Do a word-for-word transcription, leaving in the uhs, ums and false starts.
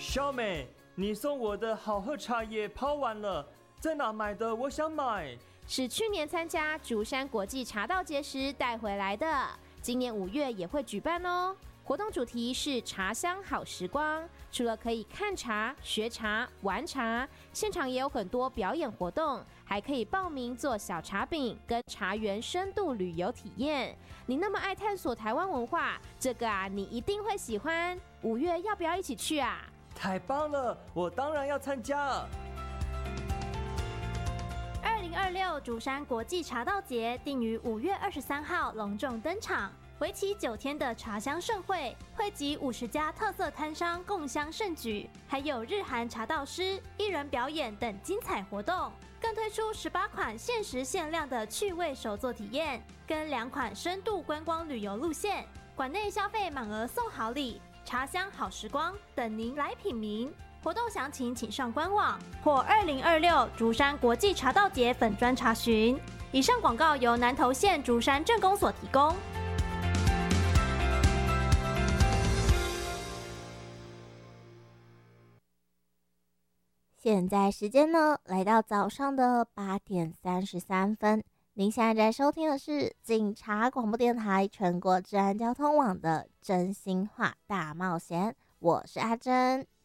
小美，你送我的好喝茶叶泡完了，在哪买的？我想买。 是去年参加竹山国际茶道节时带回来的，今年五月也会举办哦。活动主题是茶香好时光，除了可以看茶、学茶、玩茶，现场也有很多表演活动，还可以报名做小茶饼跟茶园深度旅游体验。你那么爱探索台湾文化，这个啊你一定会喜欢。五月要不要一起去啊？ 太棒了，我当然要参加。 二零二六竹山国际茶道节定于五月二十三号隆重登场，为期九天的茶香盛会，汇集五十家特色摊商共襄盛举，还有日韩茶道师、艺人表演等精彩活动，更推出十八款限时限量的趣味手作体验，跟两款深度观光旅游路线，馆内消费满额送好礼，茶香好时光等您来品茗。活动详情请上官网或二零二六竹山国际茶道节粉专查询。以上广告由南投县竹山镇公所提供。 现在时间呢，来到早上的八点三十三分。您现在在收听的是警察广播电台全国治安交通网的真心话大冒险，我是阿珍。